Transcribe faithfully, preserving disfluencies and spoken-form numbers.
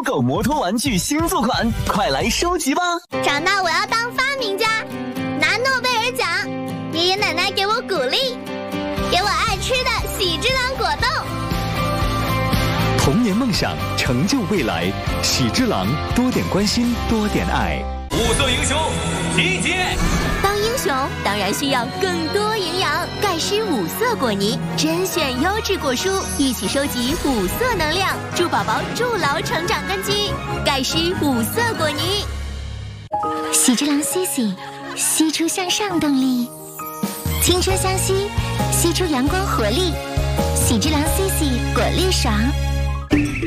狗摩托玩具新作款，快来收集吧！ 长大我要当发明家，拿诺贝尔奖。爷爷奶奶给我鼓励，给我爱吃的喜之郎果冻。 童年梦想，成就未来。喜之郎，多点关心，多点爱。 五色英雄集结！ 当英雄当然需要更多营养，钙师五色果泥，甄选优质果蔬，一起收集五色能量，助宝宝筑牢成长根基。钙师五色果泥， 喜之郎 C C， 吸出向上动力，青春相吸，吸出阳光活力。喜之郎 C C 果粒爽。